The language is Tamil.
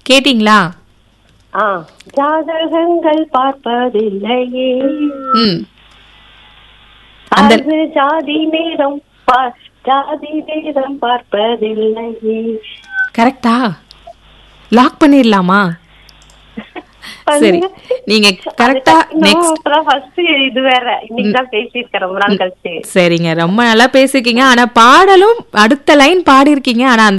கேட்டீங்களா? ஜாதகங்கள் பார்ப்பதில்லையே, ம் அந்த அது ஜாதி நேரம் ஜாதி நேரம் பார்ப்பதில்லையே. கரெக்டா? லாக் பண்ணிடலாமா? சரி, நீங்க கரெக்டா நெக்ஸ்ட். இது வேற இன்னைக்கு தான் பேசியிருக்கேன் ரொம்ப நாள் கழிச்சு. சரிங்க, ரொம்ப நல்லா பேசிருக்கீங்க. ஆனா பாடலும் அடுத்த லைன் பாடி இருக்கீங்க. ஆனா அந்த